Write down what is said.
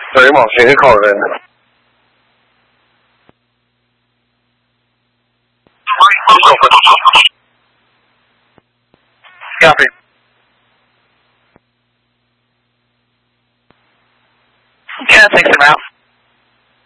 Sorry, Mom,谁考的？ Copy. Yeah, thanks for out.